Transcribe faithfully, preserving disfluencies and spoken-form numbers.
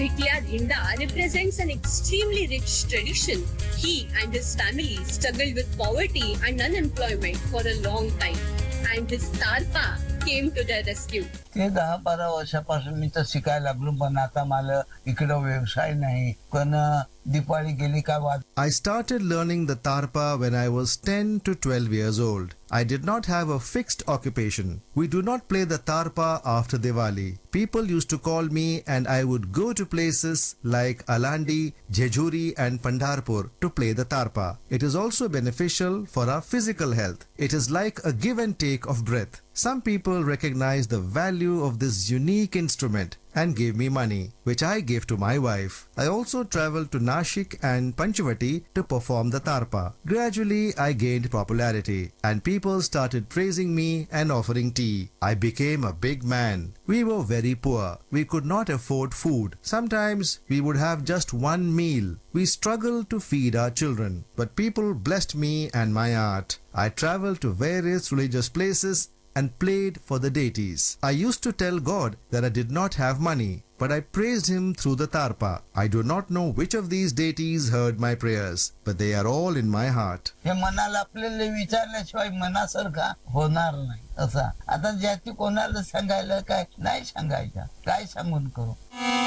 Thiklyar Inda represents an extremely rich tradition. He and his family struggled with poverty and unemployment for a long time, and his Tarpa came to their rescue. ते दहा बारा वर्षापासून मी तर शिकायला लागलो, पण आता मला इकडं व्यवसाय नाही. पण दिवाळी गेली का वाद. I started learning the Tarpa when I was ten to twelve years old. I did not have a fixed occupation. We do not play the Tarpa after Diwali. People used to call me and I would go to places like Alandi, Jejuri and Pandharpur to play the Tarpa. It is also beneficial for our physical health. It is like a give and take of breath. Some people recognize the value of this unique instrument and gave me money, which I gave to my wife. I also traveled to Nashik and Panchavati to perform the Tarpa. Gradually, I gained popularity and people started praising me and offering tea. I became a big man. We were very poor. We could not afford food. Sometimes we would have just one meal. We struggled to feed our children, but people blessed me and my art. I traveled to various religious places and played for the deities. I used to tell God that I did not have money, but I praised him through the Tarpa. I do not know which of these deities heard my prayers, but they are all in my heart. हे मनाला आपल्याला विचारल्याशिवाय मनासारखा होणार नाही. असा आता ज्याची कोणाला सांगायला काय नाही सांगायचं, काय सांगून करू.